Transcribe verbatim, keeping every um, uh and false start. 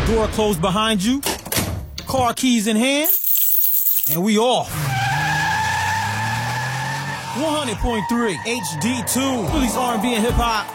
Door closed behind you. Car keys in hand. And we off. one hundred point three H D two. Philly's R and B and hip hop.